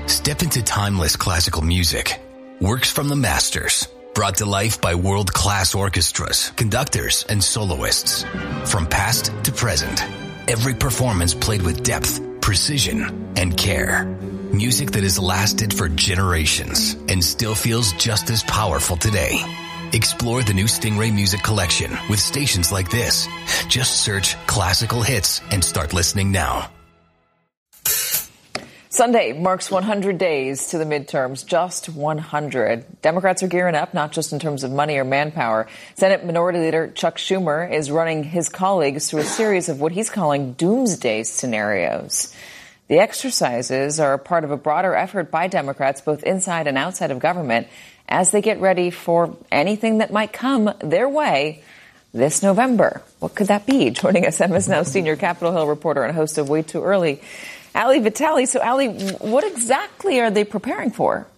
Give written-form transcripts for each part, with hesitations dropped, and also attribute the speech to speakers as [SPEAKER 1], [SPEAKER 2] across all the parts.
[SPEAKER 1] Step into timeless classical music. Works from the masters. Brought to life by world-class orchestras, conductors, and soloists. From past to present, every performance played with depth, precision, and care. Music that has lasted for generations and still feels just as powerful today. Explore the new Stingray Music Collection with stations like this. Just search classical hits and start listening now.
[SPEAKER 2] Sunday marks 100 days to the midterms, just 100. Democrats are gearing up, not just in terms of money or manpower. Senate Minority Leader Chuck Schumer is running his colleagues through a series of what he's calling doomsday scenarios. The exercises are part of a broader effort by Democrats, both inside and outside of government, as they get ready for anything that might come their way this November. What could that be? Joining us, MS Now senior Capitol Hill reporter and host of Way Too Early, Ali Vitale. So, Ali, what exactly are they preparing for?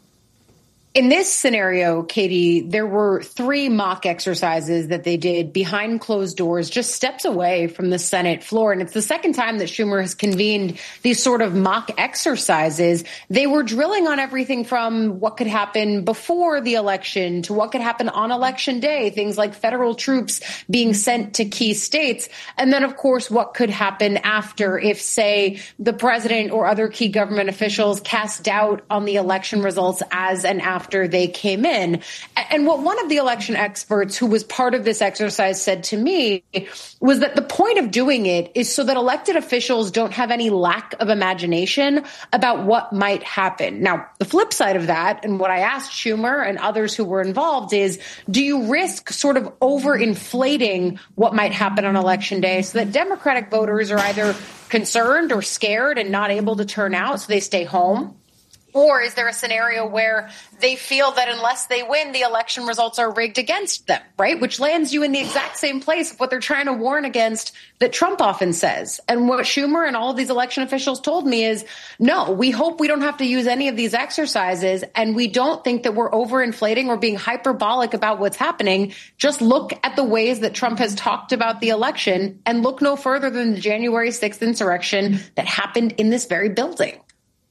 [SPEAKER 3] In this scenario, Katie, there were 3 mock exercises that they did behind closed doors, just steps away from the Senate floor. And it's the second time that Schumer has convened these sort of mock exercises. They were drilling on everything from what could happen before the election to what could happen on Election Day, things like federal troops being sent to key states. And then, of course, what could happen after if, say, the president or other key government officials cast doubt on the election results as and after they came in. And what one of the election experts who was part of this exercise said to me was that the point of doing it is so that elected officials don't have any lack of imagination about what might happen. Now, the flip side of that, and what I asked Schumer and others who were involved is, do you risk sort of overinflating what might happen on Election Day so that Democratic voters are either concerned or scared and not able to turn out, so they stay home? Or is there a scenario where they feel that unless they win, the election results are rigged against them, right? Which lands you in the exact same place of what they're trying to warn against that Trump often says. And what Schumer and all of these election officials told me is, no, we hope we don't have to use any of these exercises. And we don't think that we're overinflating or being hyperbolic about what's happening. Just look at the ways that Trump has talked about the election and look no further than the January 6th insurrection that happened in this very building.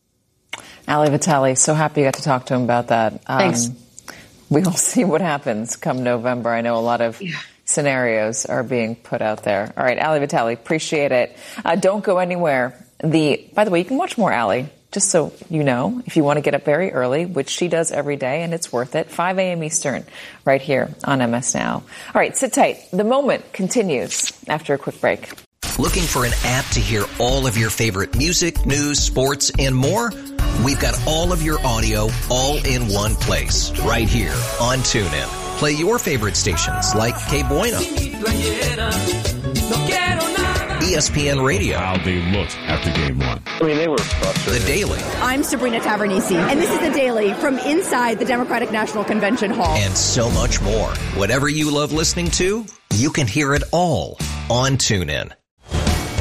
[SPEAKER 2] Ali Vitale, so happy you got to talk to him about that.
[SPEAKER 3] Thanks.
[SPEAKER 2] We'll see what happens come November. I know a lot of scenarios are being put out there. All right, Ali Vitale, appreciate it. Don't go anywhere. By the way, you can watch more Ali, just so you know, if you want to get up very early, which she does every day, and it's worth it, 5 a.m. Eastern, right here on MS Now. All right, sit tight. The Moment continues after a quick break.
[SPEAKER 4] Looking for an app to hear all of your favorite music, news, sports, and more? We've got all of your audio all in one place, right here on TuneIn. Play your favorite stations like K Bueno, ESPN Radio.
[SPEAKER 5] How they looked after game 1.
[SPEAKER 6] I mean, they were frustrated.
[SPEAKER 4] The Daily.
[SPEAKER 7] I'm Sabrina Tavernisi, and this is The Daily from inside the Democratic National Convention Hall.
[SPEAKER 4] And so much more. Whatever you love listening to, you can hear it all on TuneIn.